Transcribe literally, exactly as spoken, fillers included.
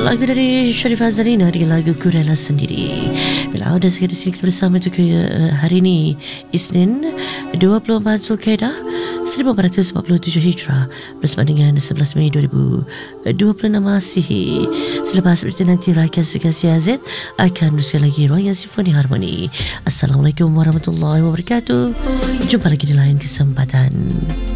lagu dari Sharifah Zarina dengan lagu Ku Rela Sendiri. Bila ada sekali sini kita bersama untuk uh, hari ini Isnin dua puluh empat Zulkaidah seribu empat ratus empat puluh tujuh Hijrah bersama dengan sebelas Mei dua ribu dua puluh enam Masihi. Selepas berita nanti rakyat Sekasi Azad akan teruskan lagi Royal Symphony Harmony. Assalamualaikum warahmatullahi wabarakatuh. Jumpa lagi di lain kesempatan.